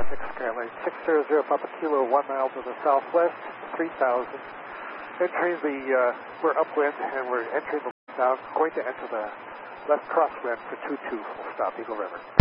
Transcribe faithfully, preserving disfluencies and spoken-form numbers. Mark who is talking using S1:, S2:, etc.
S1: traffic, Skyline six zero zero, Papa Kilo, one mile to the southwest, three thousand. Entering the, uh, we're upwind and we're entering the now, going to enter the left crosswind for two two, full stop, Eagle River.